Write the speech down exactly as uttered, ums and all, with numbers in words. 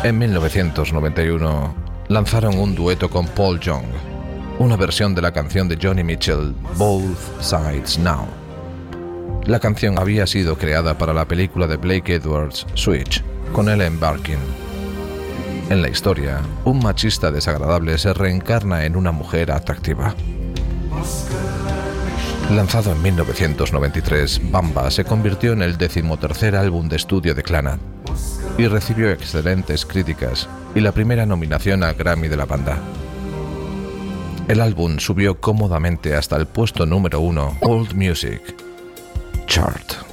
En mil novecientos noventa y uno lanzaron un dueto con Paul Young, una versión de la canción de Joni Mitchell, Both Sides Now. La canción había sido creada para la película de Blake Edwards, Switch, con Ellen Barkin. En la historia, un machista desagradable se reencarna en una mujer atractiva. Lanzado en mil novecientos noventa y tres, Bamba se convirtió en el decimotercer álbum de estudio de Clannad y recibió excelentes críticas y la primera nominación a Grammy de la banda. El álbum subió cómodamente hasta el puesto número uno Old Music Chart.